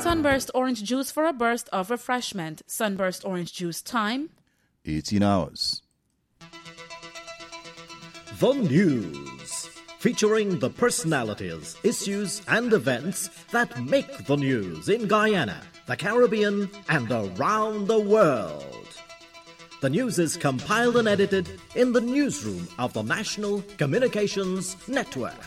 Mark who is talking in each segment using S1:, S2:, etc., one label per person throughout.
S1: Sunburst orange juice for a burst of refreshment. Sunburst orange juice time.
S2: 18 hours.
S3: The News, featuring the personalities, issues and events that make the news in Guyana, the Caribbean and around the world. The news is compiled and edited in the newsroom of the National Communications Network.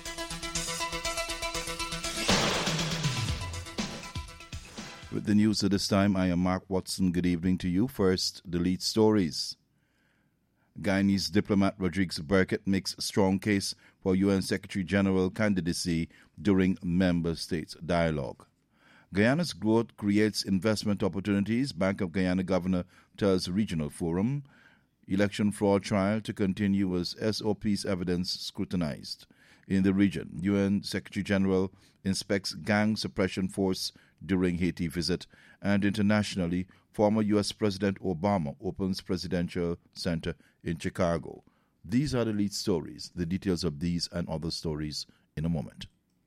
S2: With the news at this time, I am Mark Watson. Good evening to you. First, the lead stories. Guyanese diplomat Rodrigues Burkett makes a strong case for UN Secretary-General candidacy during member states dialogue. Guyana's growth creates investment opportunities, Bank of Guyana Governor tells Regional Forum. Election fraud trial to continue as SOP's evidence scrutinized. In the region, UN Secretary-General inspects gang suppression force during Haiti visit, and internationally, former U.S. President Obama opens Presidential Center in Chicago. These are the lead stories. The details of these and other stories in a moment.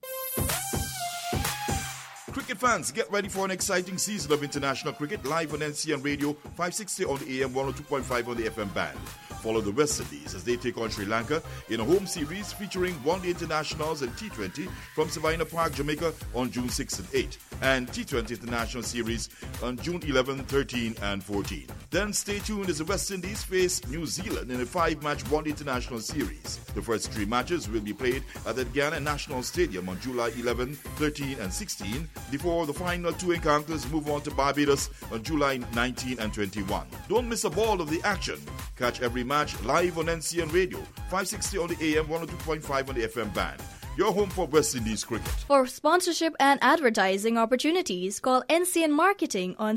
S4: Cricket fans, get ready for an exciting season of international cricket live on NCN Radio 560 on the AM, 102.5 on the FM band. Follow the West Indies as they take on Sri Lanka in a home series featuring one-day internationals and T20 from Savannah Park, Jamaica on June 6 and 8, and T20 International Series on June 11, 13 and 14. Then stay tuned as the West Indies face New Zealand in a 5-match one-day international series. The first 3 matches will be played at the Guyana National Stadium on July 11, 13 and 16, before the final 2 encounters move on to Barbados on July 19 and 21. Don't miss a ball of the action. Catch every match live on NCN Radio, 560 on the AM, 102.5 on the FM band. Your home for West Indies cricket.
S5: For sponsorship and advertising opportunities, call NCN Marketing on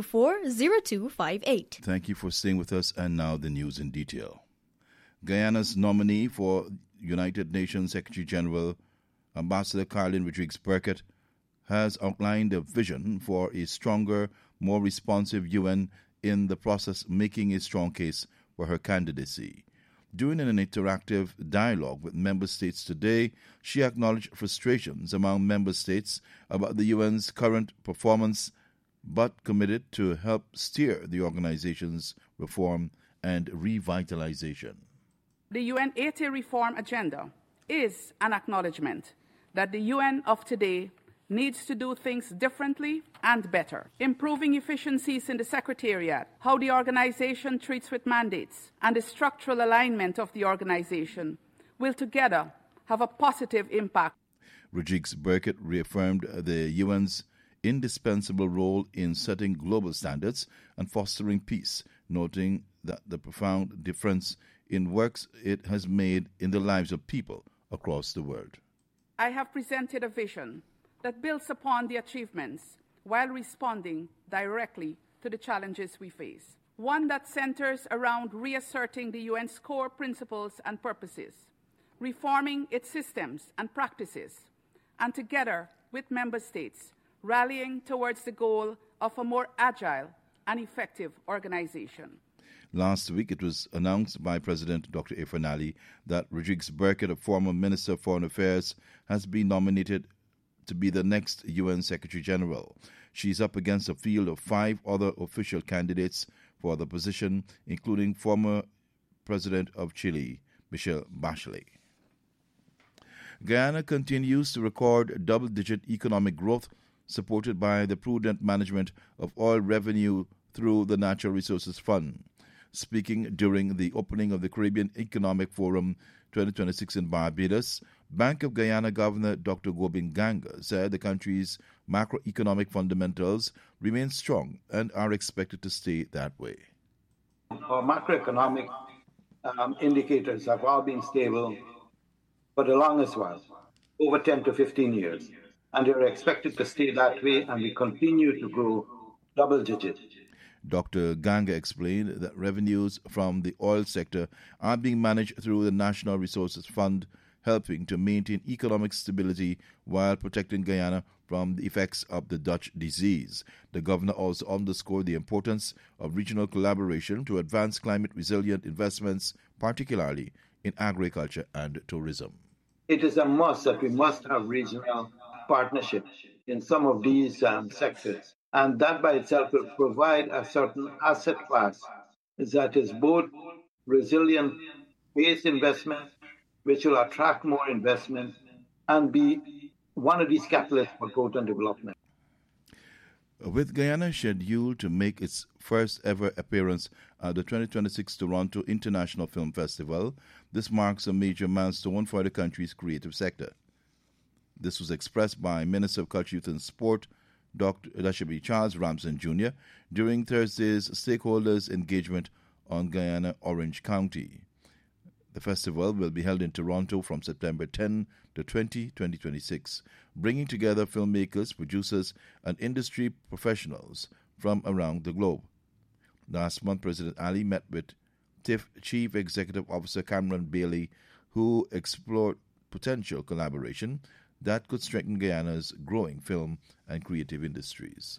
S5: 624-0258.
S2: Thank you for staying with us, and now the news in detail. Guyana's nominee for United Nations Secretary-General, Ambassador Carlin Rodrigues Burkett, has outlined a vision for a stronger, more responsive UN, in the process making a strong case for her candidacy. During an interactive dialogue with member states today, she acknowledged frustrations among member states about the UN's current performance, but committed to help steer the organization's reform and revitalization.
S6: The UN 80 reform agenda is an acknowledgement that the UN of today needs to do things differently and better. Improving efficiencies in the Secretariat, how the organization treats with mandates, and the structural alignment of the organization will together have a positive impact.
S2: Rodrigues Burkett reaffirmed the UN's indispensable role in setting global standards and fostering peace, noting that the profound difference in works it has made in the lives of people across the world.
S6: I have presented a vision that builds upon the achievements while responding directly to the challenges we face. One that centers around reasserting the UN's core principles and purposes, reforming its systems and practices, and together with member states, rallying towards the goal of a more agile and effective organization.
S2: Last week, it was announced by President Dr. Irfaan Ali that Rodrigues Burkett, a former Minister of Foreign Affairs, has been nominated to be the next UN Secretary-General. She's up against a field of 5 other official candidates for the position, including former President of Chile, Michelle Bachelet. Guyana continues to record double-digit economic growth, supported by the prudent management of oil revenue through the Natural Resources Fund. Speaking during the opening of the Caribbean Economic Forum 2026 in Barbados, Bank of Guyana Governor Dr. Gobin Ganga said the country's macroeconomic fundamentals remain strong and are expected to stay that way.
S7: Our macroeconomic indicators have all been stable for the longest while, over 10 to 15 years, and they're expected to stay that way, and we continue to grow double-digit.
S2: Dr. Ganga explained that revenues from the oil sector are being managed through the National Resources Fund, helping to maintain economic stability while protecting Guyana from the effects of the Dutch disease. The governor also underscored the importance of regional collaboration to advance climate-resilient investments, particularly in agriculture and tourism.
S7: It is a must that we must have regional partnership in some of these sectors. And that by itself will provide a certain asset class that is both resilient based investment, which will attract more investment and be one of these catalysts for growth and development.
S2: With Guyana scheduled to make its first ever appearance at the 2026 Toronto International Film Festival, this marks a major milestone for the country's creative sector. This was expressed by Minister of Culture, Youth and Sport, Dr. Charles Ramson Jr. during Thursday's stakeholders' engagement on Guyana Orange County. The festival will be held in Toronto from September 10 to 20, 2026, bringing together filmmakers, producers, and industry professionals from around the globe. Last month, President Ali met with TIFF Chief Executive Officer Cameron Bailey, who explored potential collaboration that could strengthen Guyana's growing film and creative industries.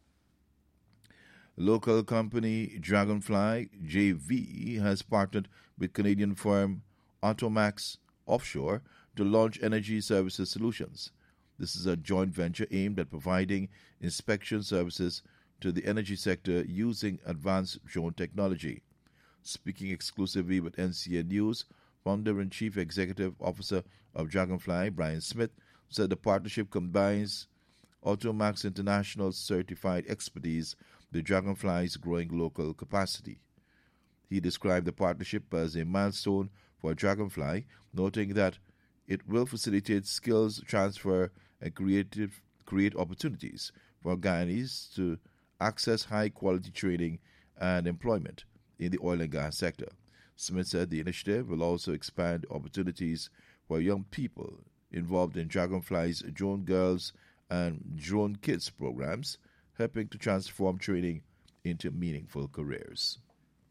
S2: Local company Dragonfly JV has partnered with Canadian firm Automax Offshore to launch energy services solutions. This is a joint venture aimed at providing inspection services to the energy sector using advanced drone technology. Speaking exclusively with NCN News, founder and chief executive officer of Dragonfly, Brian Smith, said the partnership combines Automax International certified expertise with Dragonfly's growing local capacity. He described the partnership as a milestone for Dragonfly, noting that it will facilitate skills transfer and create opportunities for Guyanese to access high-quality training and employment in the oil and gas sector. Smith said the initiative will also expand opportunities for young people involved in Dragonfly's Drone Girls and Drone Kids programs, helping to transform training into meaningful careers.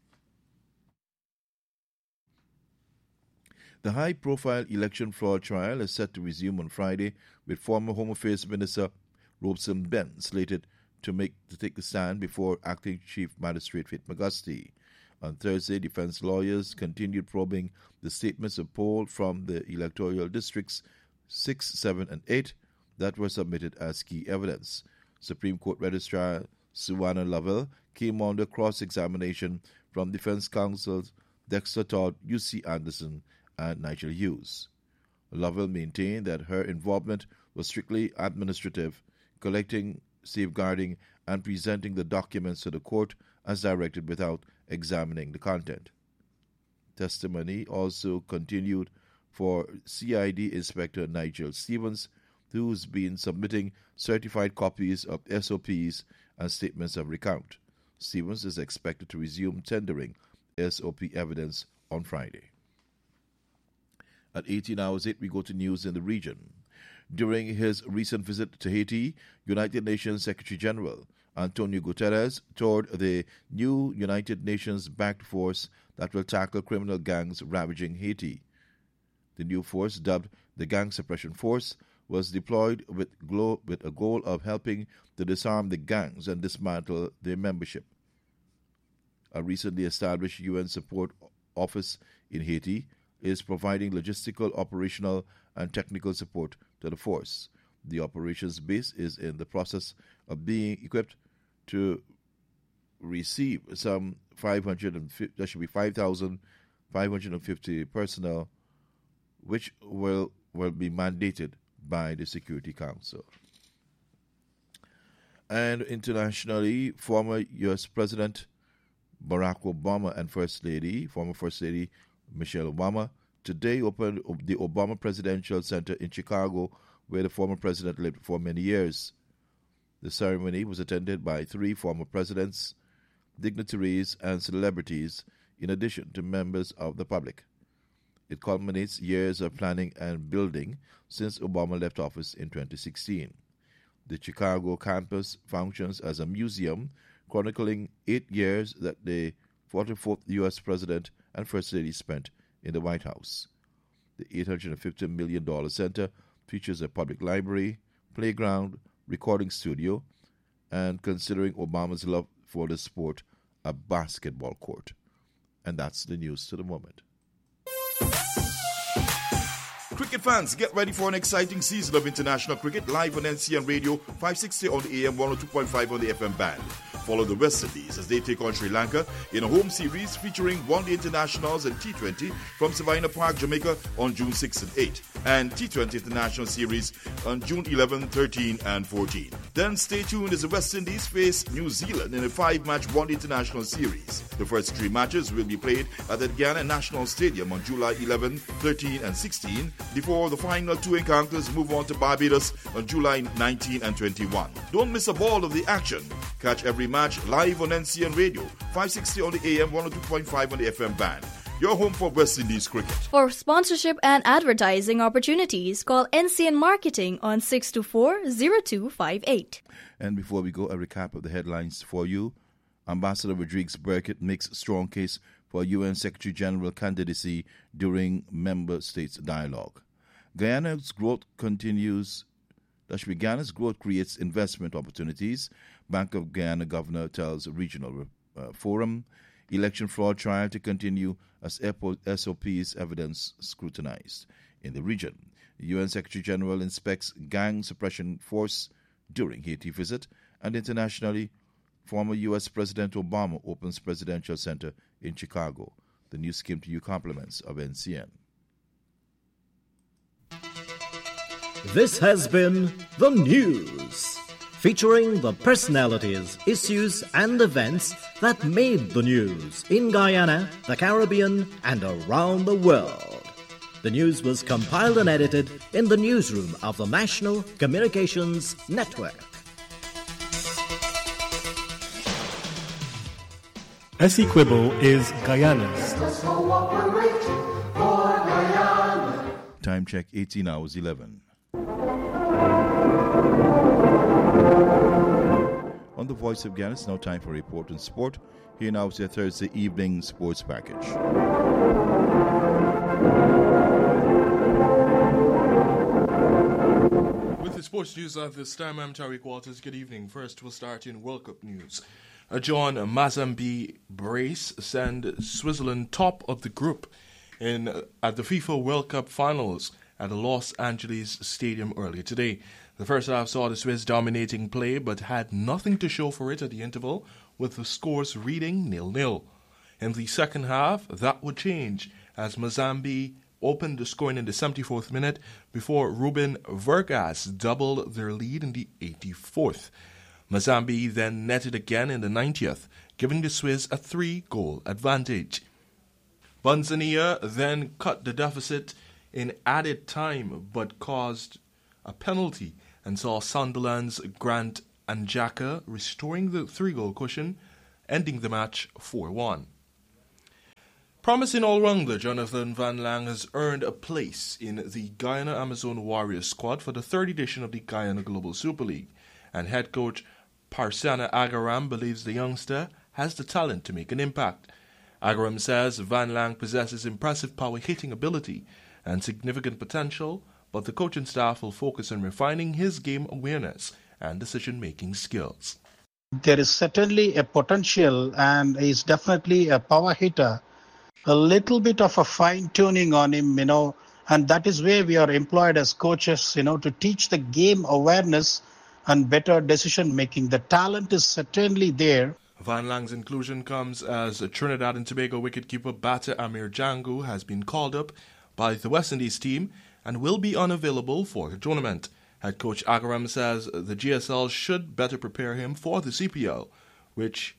S2: The high-profile election fraud trial is set to resume on Friday, with former Home Affairs Minister Robeson Ben slated to take the stand before Acting Chief Magistrate Faith McGusty. On Thursday, defense lawyers continued probing the statements of poll from the electoral districts 6, 7, and 8 that were submitted as key evidence. Supreme Court Registrar Suwana Lovell came under cross-examination from defense counsels Dexter Todd, U.C. Anderson, and Nigel Hughes. Lovell maintained that her involvement was strictly administrative, collecting, safeguarding, and presenting the documents to the court as directed without examining the content. Testimony also continued for CID Inspector Nigel Stevens, who's been submitting certified copies of SOPs and statements of recount. Stevens is expected to resume tendering SOP evidence on Friday. At 18 hours 8, we go to news in the region. During his recent visit to Haiti, United Nations Secretary General Antonio Guterres toured the new United Nations-backed force that will tackle criminal gangs ravaging Haiti. The new force, dubbed the Gang Suppression Force, was deployed with a goal of helping to disarm the gangs and dismantle their membership. A recently established UN support office in Haiti is providing logistical, operational, and technical support to the force. The operations base is in the process of being equipped to receive some 5,550 personnel, which will be mandated by the Security Council. And internationally, former U.S. President Barack Obama and former First Lady Michelle Obama today opened the Obama Presidential Center in Chicago, where the former president lived for many years. The ceremony was attended by 3 former presidents, dignitaries, and celebrities, in addition to members of the public. It culminates years of planning and building since Obama left office in 2016. The Chicago campus functions as a museum chronicling 8 years that the 44th U.S. President and First Lady spent in the White House. The $850 million center features a public library, playground, recording studio, and, considering Obama's love for the sport, a basketball court. And that's the news to the moment.
S4: Cricket fans, get ready for an exciting season of international cricket live on NCN Radio 560 on the AM, 102.5 on the FM band. Follow the West Indies as they take on Sri Lanka in a home series featuring one-day internationals and T20 from Savannah Park, Jamaica on June 6 and 8, and T20 International Series on June 11, 13 and 14. Then stay tuned as the West Indies face New Zealand in a 5-match one-day international series. The first 3 matches will be played at the Guyana National Stadium on July 11, 13 and 16, before the final 2 encounters move on to Barbados on July 19 and 21. Don't miss a ball of the action. Catch every match live on NCN Radio, 560 on the AM, 102.5 on the FM band. Your home for West Indies cricket.
S5: For sponsorship and advertising opportunities, call NCN Marketing on 624-0258.
S2: And before we go, a recap of the headlines for you. Ambassador Rodrigues Burkitt makes strong case for UN Secretary General candidacy during member states dialogue. Guyana's growth continues. Guyana's growth creates investment opportunities. Bank of Guyana governor tells regional forum. Election fraud trial to continue as SOP's evidence scrutinized. In the region, the UN Secretary General inspects gang suppression force during Haiti visit. And internationally, former U.S. President Obama opens Presidential Center in Chicago. The news came to you compliments of NCN.
S3: This has been The News, featuring the personalities, issues and events that made the news in Guyana, the Caribbean and around the world. The news was compiled and edited in the newsroom of the National Communications Network.
S8: Essequibo is Guyana's.
S2: Time check 18 hours 11. On the Voice of Guyana, it's now time for Report on Sport. Here now is your Thursday evening sports package.
S9: With the sports news at this time, I'm Tariq Walters. Good evening. First, we'll start in World Cup news. John Mozambique brace send Switzerland top of the group at the FIFA World Cup finals at the Los Angeles Stadium earlier today. The first half saw the Swiss dominating play but had nothing to show for it at the interval, with the scores reading 0-0. In the second half, that would change as Mozambique opened the scoring in the 74th minute before Ruben Vargas doubled their lead in the 84th. Mozambique then netted again in the 90th, giving the Swiss a 3-goal advantage. Bunzania then cut the deficit in added time but caused a penalty and saw Sunderland's Grant Anjaka restoring the 3-goal cushion, ending the match 4-1. Promising all-rounder Jonathan Van Lang has earned a place in the Guyana Amazon Warriors squad for the 3rd edition of the Guyana Global Super League, and head coach Parsana Agaram believes the youngster has the talent to make an impact. Agaram says Van Lang possesses impressive power-hitting ability and significant potential, but the coaching staff will focus on refining his game awareness and decision-making skills.
S10: There is certainly a potential, and he's definitely a power hitter. A little bit of a fine-tuning on him, and that is where we are employed as coaches, to teach the game awareness and better decision-making. The talent is certainly there.
S9: Van Lang's inclusion comes as Trinidad and Tobago wicketkeeper Bata Amir Jangu has been called up by the West Indies team and will be unavailable for the tournament. Head coach Agaram says the GSL should better prepare him for the CPL, which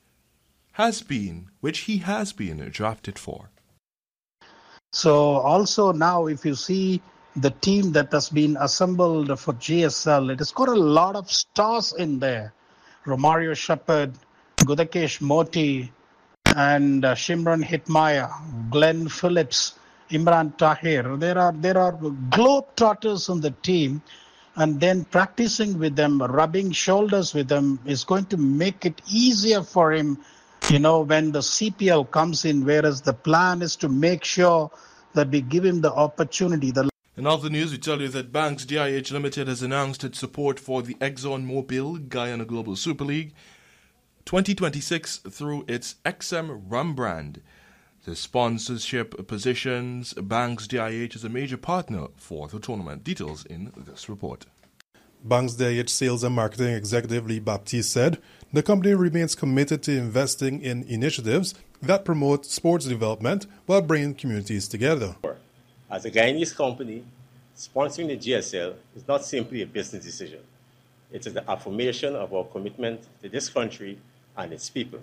S9: he has been drafted for.
S10: So also now if you see the team that has been assembled for GSL, it has got a lot of stars in there. Romario Shepherd, Gudakesh Moti, and Shimran Hitmaya, Glenn Phillips, Imran Tahir. There are globetrotters on the team, and then practicing with them, rubbing shoulders with them is going to make it easier for him, when the CPL comes in, whereas the plan is to make sure that we give him the opportunity.
S9: In other news, we tell you that Banks DIH Limited has announced its support for the ExxonMobil Guyana Global Super League 2026 through its XM Rum brand. The sponsorship positions, Banks DIH is a major partner for the tournament. Details in this report.
S11: Banks DIH Sales and Marketing Executive Lee Baptiste said the company remains committed to investing in initiatives that promote sports development while bringing communities together.
S12: As a Guyanese company, sponsoring the GSL is not simply a business decision. It is the affirmation of our commitment to this country and its people.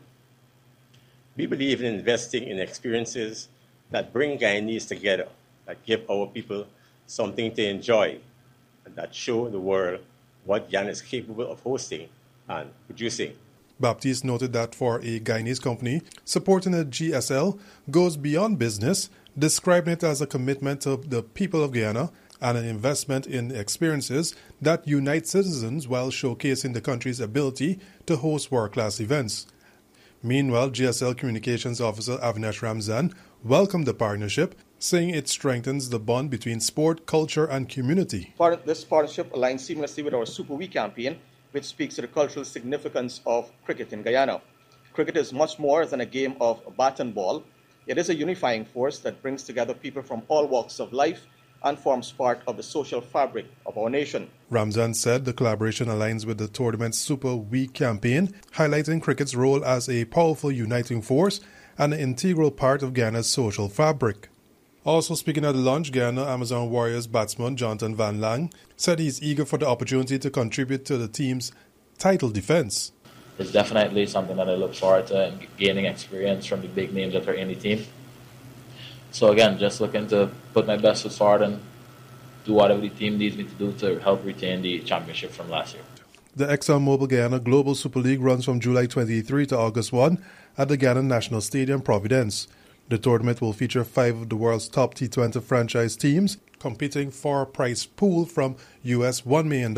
S12: We believe in investing in experiences that bring Guyanese together, that give our people something to enjoy, and that show the world what Guyana is capable of hosting and producing.
S11: Baptiste noted that for a Guyanese company, supporting the GSL goes beyond business, describing it as a commitment to the people of Guyana and an investment in experiences that unite citizens while showcasing the country's ability to host world-class events. Meanwhile, GSL Communications Officer Avinash Ramzan welcomed the partnership, saying it strengthens the bond between sport, culture, and community.
S13: This partnership aligns seamlessly with our Super Week campaign, which speaks to the cultural significance of cricket in Guyana. Cricket is much more than a game of bat and ball. It is a unifying force that brings together people from all walks of life and forms part of the social fabric of our nation.
S11: Ramzan said the collaboration aligns with the tournament's Super Week campaign, highlighting cricket's role as a powerful uniting force and an integral part of Guyana's social fabric. Also speaking at the launch, Guyana Amazon Warriors batsman Jonathan Van Lang said he's eager for the opportunity to contribute to the team's title defense.
S14: It's definitely something that I look forward to, gaining experience from the big names that are in the team. So again, just looking to put my best foot forward and do whatever the team needs me to do to help retain the championship from last year.
S11: The ExxonMobil Guyana Global Super League runs from July 23 to August 1 at the Guyana National Stadium, Providence. The tournament will feature 5 of the world's top T20 franchise teams competing for a prize pool from US $1 million.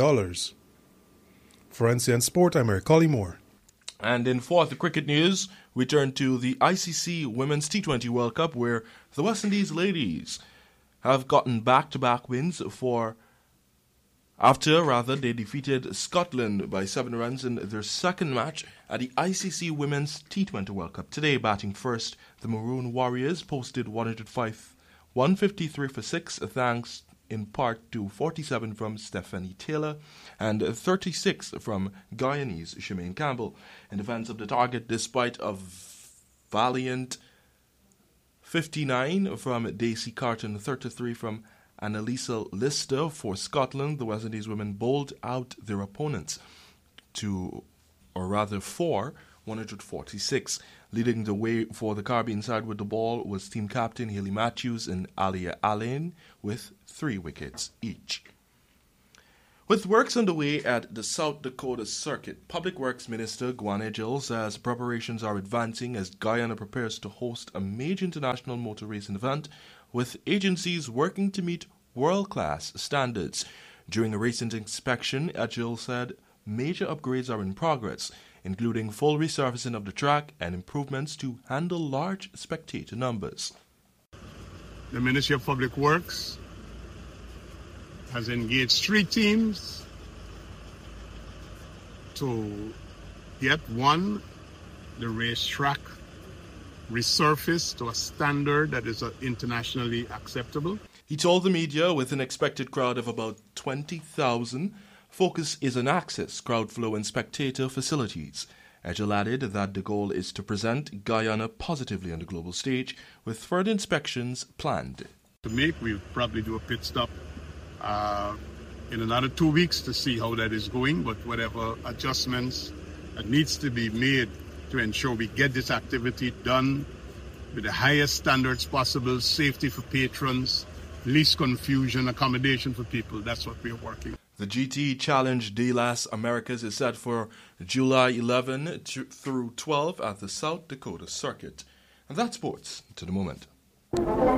S11: For NCN Sport, I'm Eric Collymore.
S9: And in fourth cricket news, we turn to the ICC Women's T20 World Cup, where the West Indies ladies have gotten back-to-back wins after they defeated Scotland by 7 runs in their second match at the ICC Women's T20 World Cup. Today, batting first, the Maroon Warriors posted 153 for 6, thanks in part to 47 from Stephanie Taylor and 36 from Guyanese Shemaine Campbell. In defense of the target, despite a valiant 59 from Daisy Carton, 33 from Annalisa Lister for Scotland, the West Indies women bowled out their opponents for 146. Leading the way for the Caribbean side with the ball was team captain Haley Matthews and Alia Allen with 3 wickets each. With works underway at the South Dakota Circuit, Public Works Minister Gwana Gill says preparations are advancing as Guyana prepares to host a major international motor racing event, with agencies working to meet world-class standards. During a recent inspection, Gill said major upgrades are in progress, including full resurfacing of the track and improvements to handle large spectator numbers.
S15: The Ministry of Public Works has engaged 3 teams to get the racetrack resurfaced to a standard that is internationally acceptable.
S9: He told the media, with an expected crowd of about 20,000, focus is on access, crowd flow, and spectator facilities. Gill added that the goal is to present Guyana positively on the global stage, with further inspections planned.
S15: We'll probably do a pit stop in another 2 weeks to see how that is going, but whatever adjustments that needs to be made to ensure we get this activity done with the highest standards possible, safety for patrons, least confusion, accommodation for people. That's what we're working on.
S9: The GT Challenge DLAS Americas is set for July 11 through 12 at the South Dakota Circuit. And that's sports to the moment.